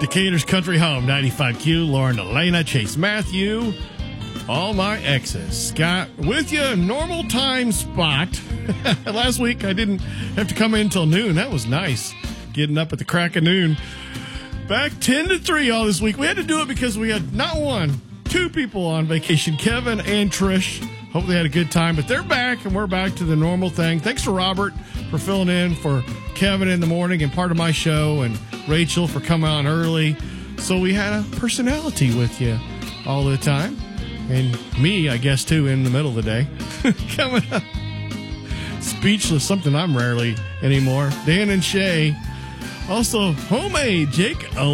Decatur's Country Home, 95Q, Lauren Elena, Chase Matthew, all my exes. Scott with you, normal time spot. Last week I didn't have to come in until noon. That was nice, getting up at the crack of noon. Back 10-3 all this week. We had to do it because we had not one, two people on vacation, Kevin and Trish. Hope they had a good time, but they're back, and we're back to the normal thing. Thanks to Robert for filling in for Kevin in the morning and part of my show, and Rachel for coming on early. So we had a personality with you all the time. And me, I guess, too, in the middle of the day. Coming up. Speechless, something I'm rarely anymore. Dan and Shay. Also, homemade Jake